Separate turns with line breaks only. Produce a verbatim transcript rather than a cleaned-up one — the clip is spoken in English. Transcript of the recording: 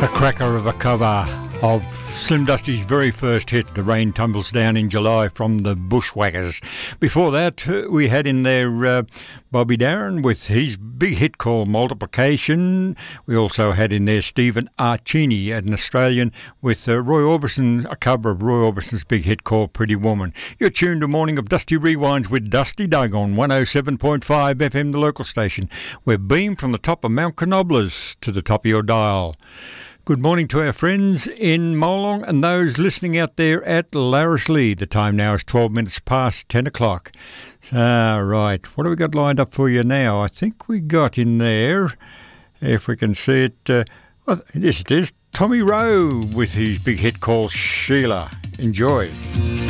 Cracker of a cover of Slim Dusty's very first hit, The Rain Tumbles Down in July, from the Bushwhackers. Before that, uh, we had in there uh, Bobby Darin with his big hit called Multiplication. We also had in there Stephen Arcini, an Australian, with uh, Roy Orbison, a cover of Roy Orbison's big hit called Pretty Woman. You're tuned to Morning of Dusty Rewinds with Dusty Doug on one oh seven point five F M, the local station. We're beamed from the top of Mount Canobblas to the top of your dial. Good morning to our friends in Molong and those listening out there at Larrisley. The time now is twelve minutes past ten o'clock. Ah, right. What have we got lined up for you now? I think we got in there, if we can see it, uh, well, yes it is, Tommy Rowe with his big hit called Sheila. Enjoy.